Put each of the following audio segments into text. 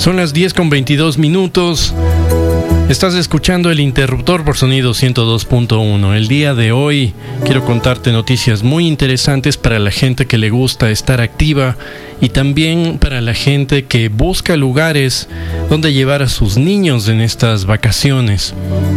Son las 10:22. Estás escuchando el interruptor por sonido 102.1. El día de hoy quiero contarte noticias muy interesantes para la gente que le gusta estar activa y también para la gente que busca lugares donde llevar a sus niños en estas vacaciones.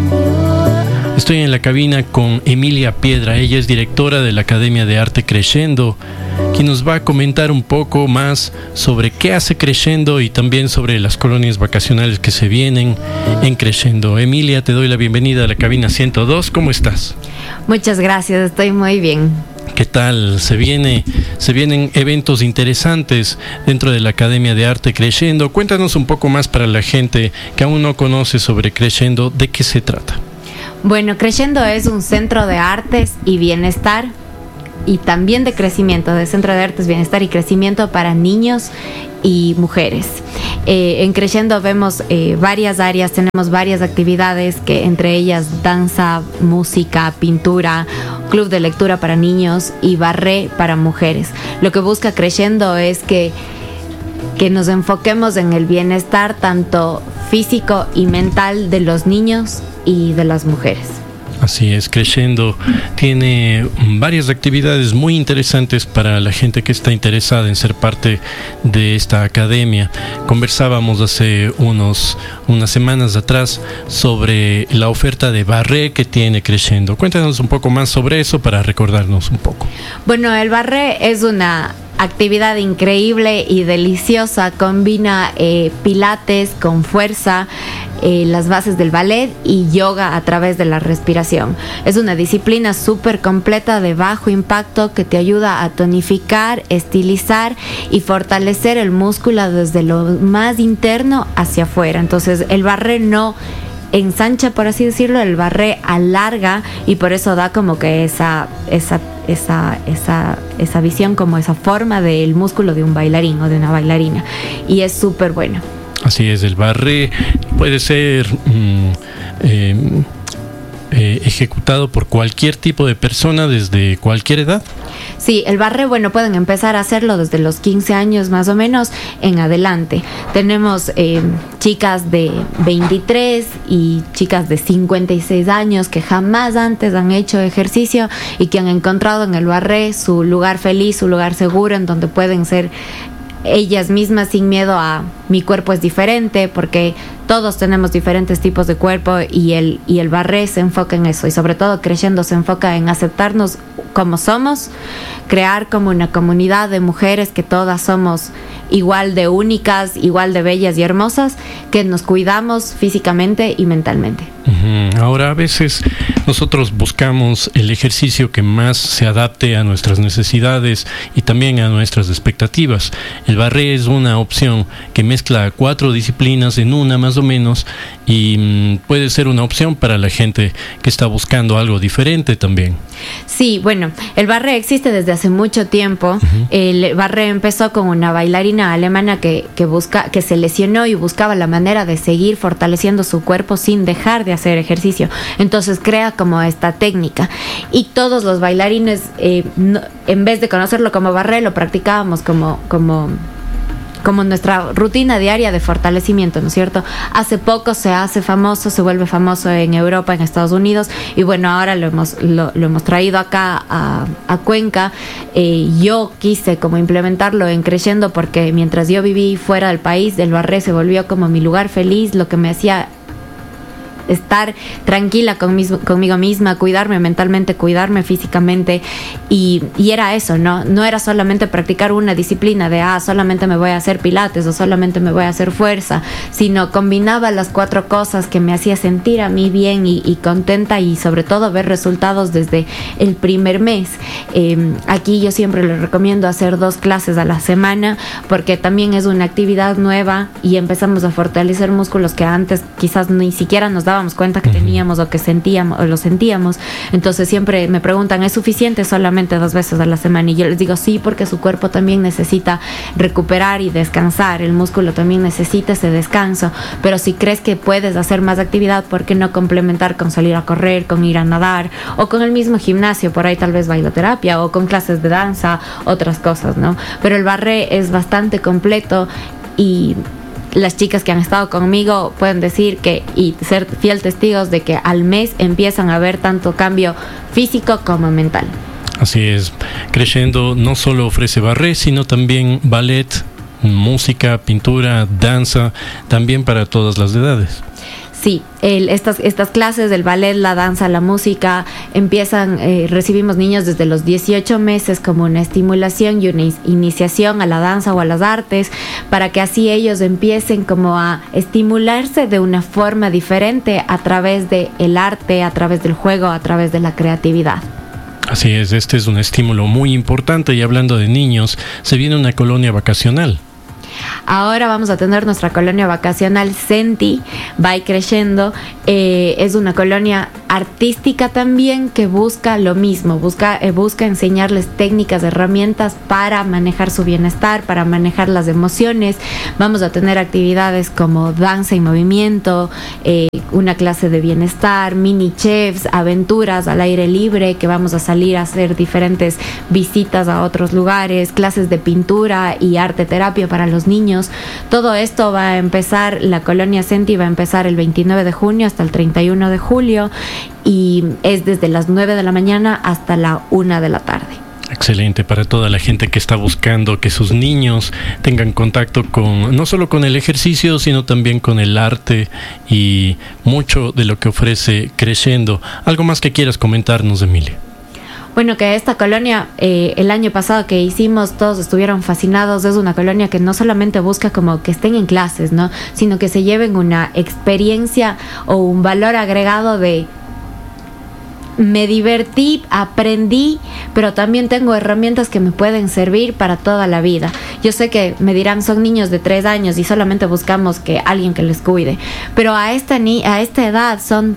Estoy en la cabina con Emilia Piedra. Ella es directora de la Academia de Arte Crescendo, quien nos va a comentar un poco más sobre qué hace Crescendo y también sobre las colonias vacacionales que se vienen en Crescendo. Emilia, te doy la bienvenida a la cabina 102. ¿Cómo estás? Muchas gracias, estoy muy bien. ¿Qué tal? Se vienen eventos interesantes dentro de la Academia de Arte Crescendo. Cuéntanos un poco más para la gente que aún no conoce sobre Crescendo, ¿de qué se trata? Bueno, Crescendo es un centro de artes y bienestar y también de crecimiento, de centro de artes, bienestar y crecimiento para niños y mujeres. En Crescendo vemos varias áreas, tenemos varias actividades, que entre ellas danza, música, pintura, club de lectura para niños y barré para mujeres. Lo que busca Crescendo es que nos enfoquemos en el bienestar tanto físico y mental de los niños y de las mujeres. Así es, Crescendo tiene varias actividades muy interesantes para la gente que está interesada en ser parte de esta academia. Conversábamos hace unas semanas atrás sobre la oferta de barré que tiene Crescendo. Cuéntanos un poco más sobre eso para recordarnos un poco. Bueno, el barré es una actividad increíble y deliciosa. Combina pilates con fuerza, las bases del ballet y yoga a través de la respiración. Es una disciplina súper completa de bajo impacto que te ayuda a tonificar, estilizar y fortalecer el músculo desde lo más interno hacia afuera. Entonces el barré no ensancha, por así decirlo, el barré alarga y por eso da como que esa visión, como esa forma del músculo de un bailarín o de una bailarina, y es súper bueno. Así es, el barré puede ser ejecutado por cualquier tipo de persona desde cualquier edad. Sí, el barré, bueno, pueden empezar a hacerlo desde los 15 años más o menos en adelante. Tenemos chicas de 23 y chicas de 56 años que jamás antes han hecho ejercicio y que han encontrado en el barré su lugar feliz, su lugar seguro, en donde pueden ser ellas mismas sin miedo a mi cuerpo es diferente, porque todos tenemos diferentes tipos de cuerpo y el barré se enfoca en eso, y sobre todo Crescendo se enfoca en aceptarnos como somos, crear como una comunidad de mujeres que todas somos igual de únicas, igual de bellas y hermosas, que nos cuidamos físicamente y mentalmente. Ahora, a veces nosotros buscamos el ejercicio que más se adapte a nuestras necesidades y también a nuestras expectativas. El barré es una opción que mezcla 4 disciplinas en una más o menos, y puede ser una opción para la gente que está buscando algo diferente también. Sí, bueno, el barré existe desde hace mucho tiempo. El barré empezó con una bailarina alemana que se lesionó y buscaba la manera de seguir fortaleciendo su cuerpo sin dejar de hacer ejercicio. Entonces crea como esta técnica, y todos los bailarines, en vez de conocerlo como barré, lo practicábamos como nuestra rutina diaria de fortalecimiento, ¿no es cierto? Hace poco se vuelve famoso en Europa, en Estados Unidos, y bueno, ahora lo hemos traído acá a Cuenca. Yo quise como implementarlo en Crescendo porque mientras yo viví fuera del país, el barré se volvió como mi lugar feliz, lo que me hacía estar tranquila conmigo misma, cuidarme mentalmente, cuidarme físicamente, y era eso, no era solamente practicar una disciplina de solamente me voy a hacer pilates o solamente me voy a hacer fuerza, sino combinaba las 4 cosas que me hacía sentir a mí bien y contenta, y sobre todo ver resultados desde el primer mes. Aquí yo siempre les recomiendo hacer 2 clases a la semana, porque también es una actividad nueva y empezamos a fortalecer músculos que antes quizás ni siquiera nos dábamos cuenta que teníamos o que sentíamos o lo sentíamos. Entonces siempre me preguntan, ¿es suficiente solamente 2 veces a la semana? Y yo les digo sí, porque su cuerpo también necesita recuperar y descansar, el músculo también necesita ese descanso, pero si crees que puedes hacer más actividad, ¿por qué no complementar con salir a correr, con ir a nadar, o con el mismo gimnasio, por ahí tal vez bailoterapia, o con clases de danza, otras cosas, ¿no? Pero el barré es bastante completo, y las chicas que han estado conmigo pueden decir que y ser fiel testigos de que al mes empiezan a ver tanto cambio físico como mental. Así es, Crescendo no solo ofrece ballet, sino también ballet, música, pintura, danza, también para todas las edades. Sí, estas clases del ballet, la danza, la música, recibimos niños desde los 18 meses como una estimulación y una iniciación a la danza o a las artes, para que así ellos empiecen como a estimularse de una forma diferente a través del arte, a través del juego, a través de la creatividad. Así es, este es un estímulo muy importante y hablando de niños, se viene una colonia vacacional. Ahora vamos a tener nuestra colonia vacacional Senti, va creciendo. Es una colonia artística también que busca lo mismo, busca enseñarles técnicas, herramientas para manejar su bienestar, para manejar las emociones. Vamos a tener actividades como danza y movimiento, una clase de bienestar, mini chefs, aventuras al aire libre, que vamos a salir a hacer diferentes visitas a otros lugares, clases de pintura y arte terapia para los niños. Todo esto va a empezar, la colonia Senti va a empezar el 29 de junio hasta el 31 de julio y es desde las 9 de la mañana hasta la 1 de la tarde. Excelente para toda la gente que está buscando que sus niños tengan contacto con no solo con el ejercicio, sino también con el arte y mucho de lo que ofrece Crescendo. ¿Algo más que quieras comentarnos, Emilia? Bueno, que esta colonia, el año pasado que hicimos, todos estuvieron fascinados. Es una colonia que no solamente busca como que estén en clases, ¿no? Sino que se lleven una experiencia o un valor agregado de me divertí, aprendí, pero también tengo herramientas que me pueden servir para toda la vida. Yo sé que me dirán, son niños de 3 años y solamente buscamos que alguien que les cuide, pero a esta edad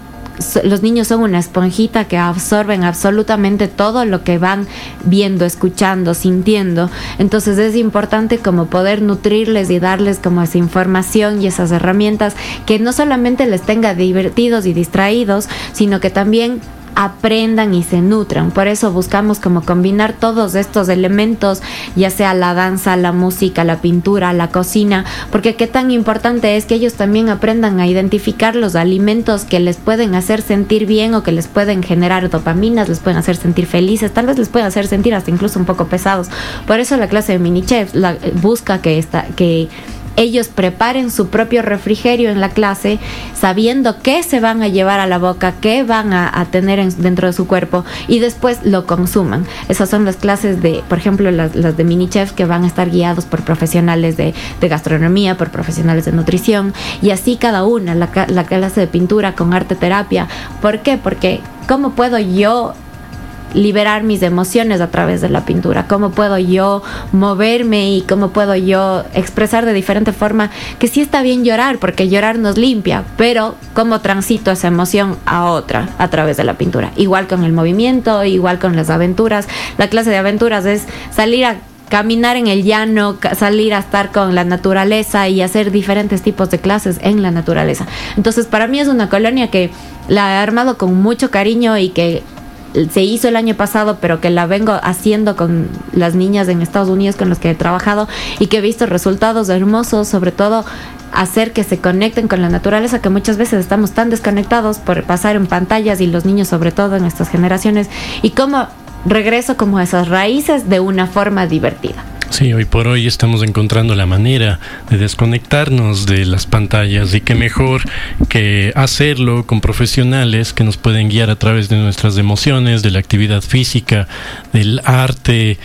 los niños son una esponjita que absorben absolutamente todo lo que van viendo, escuchando, sintiendo. Entonces es importante como poder nutrirles y darles como esa información y esas herramientas que no solamente les tenga divertidos y distraídos, sino que también aprendan y se nutran. Por eso buscamos como combinar todos estos elementos, ya sea la danza, la música, la pintura, la cocina, porque qué tan importante es que ellos también aprendan a identificar los alimentos que les pueden hacer sentir bien o que les pueden generar dopaminas, les pueden hacer sentir felices, tal vez les pueden hacer sentir hasta incluso un poco pesados. Por eso la clase de mini chefs busca que ellos preparen su propio refrigerio en la clase, sabiendo qué se van a llevar a la boca, qué van a tener dentro de su cuerpo y después lo consuman. Esas son las clases de, por ejemplo, las de mini chefs, que van a estar guiados por profesionales de gastronomía, por profesionales de nutrición, y así cada una. La clase de pintura con arte terapia. ¿Por qué? Porque ¿cómo puedo yo liberar mis emociones a través de la pintura? ¿Cómo puedo yo moverme y cómo puedo yo expresar de diferente forma? Que sí está bien llorar, porque llorar nos limpia, pero ¿cómo transito esa emoción a otra a través de la pintura? Igual con el movimiento, igual con las aventuras. La clase de aventuras es salir a caminar en el llano, salir a estar con la naturaleza y hacer diferentes tipos de clases en la naturaleza. Entonces, para mí es una colonia que la he armado con mucho cariño y que se hizo el año pasado, pero que la vengo haciendo con las niñas en Estados Unidos con las que he trabajado y que he visto resultados hermosos, sobre todo hacer que se conecten con la naturaleza, que muchas veces estamos tan desconectados por pasar en pantallas, y los niños sobre todo en estas generaciones, y cómo regreso como a esas raíces de una forma divertida. Sí, hoy por hoy estamos encontrando la manera de desconectarnos de las pantallas, y qué mejor que hacerlo con profesionales que nos pueden guiar a través de nuestras emociones, de la actividad física, del arte,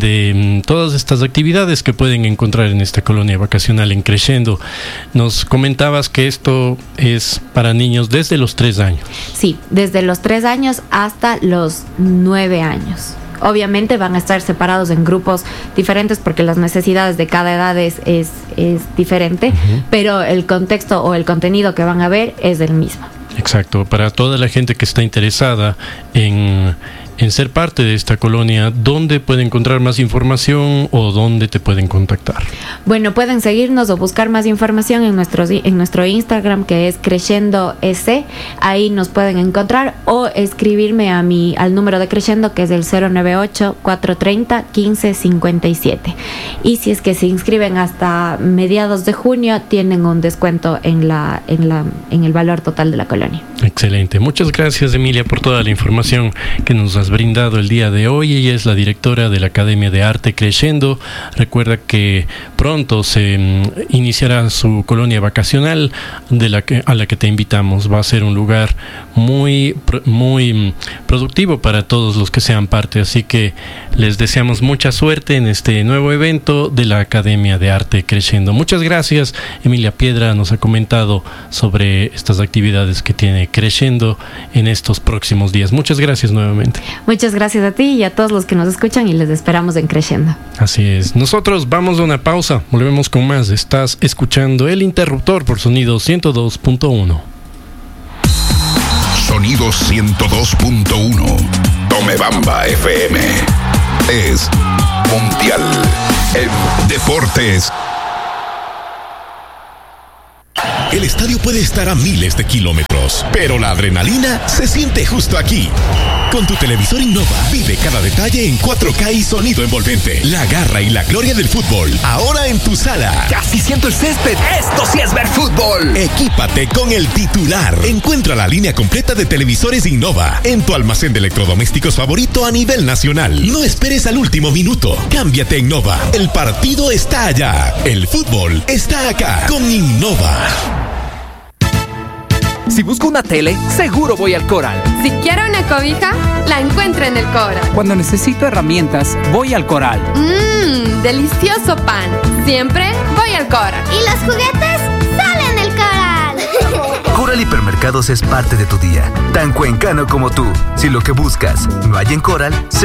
de todas estas actividades que pueden encontrar en esta colonia vacacional en Crescendo. Nos comentabas que esto es para niños desde los 3 años. Sí, desde los 3 años hasta los 9 años. Obviamente van a estar separados en grupos diferentes porque las necesidades de cada edad es diferente, pero el contexto o el contenido que van a ver es el mismo. Exacto, para toda la gente que está interesada en en ser parte de esta colonia, ¿dónde puede encontrar más información o dónde te pueden contactar? Bueno, pueden seguirnos o buscar más información en nuestro Instagram, que es Creciendo S. Ahí nos pueden encontrar, o escribirme al número de Creciendo, que es el 098-430-1557. Y si es que se inscriben hasta mediados de junio, tienen un descuento en el valor total de la colonia. Excelente. Muchas gracias, Emilia, por toda la información que nos has brindado el día de hoy. Ella es la directora de la Academia de Arte Creciendo. Recuerda que pronto se iniciará su colonia vacacional a la que te invitamos. Va a ser un lugar muy productivo para todos los que sean parte, así que les deseamos mucha suerte en este nuevo evento de la Academia de Arte Creciendo. Muchas gracias. Emilia Piedra nos ha comentado sobre estas actividades que tiene Creciendo en estos próximos días. Muchas gracias nuevamente. Muchas gracias a ti y a todos los que nos escuchan, y les esperamos en Creciendo. Así es. Nosotros vamos a una pausa. Volvemos con más. Estás escuchando El Interruptor por Sonido 102.1. Sonido 102.1. Tomebamba FM. Es mundial en deportes. El estadio puede estar a miles de kilómetros, pero la adrenalina se siente justo aquí. Con tu televisor Innova, vive cada detalle en 4K y sonido envolvente. La garra y la gloria del fútbol, ahora en tu sala. Casi siento el césped. Esto sí es ver fútbol. Equípate con el titular. Encuentra la línea completa de televisores Innova en tu almacén de electrodomésticos favorito a nivel nacional. No esperes al último minuto. Cámbiate a Innova. El partido está allá. El fútbol está acá. Con Innova. Si busco una tele, seguro voy al Coral. Si quiero una cobija, la encuentro en el Coral. Cuando necesito herramientas, voy al Coral. Delicioso pan. Siempre voy al Coral. ¿Y los juguetes? ¡Salen del Coral! Coral Hipermercados es parte de tu día, tan cuencano como tú. Si lo que buscas no hay en Coral,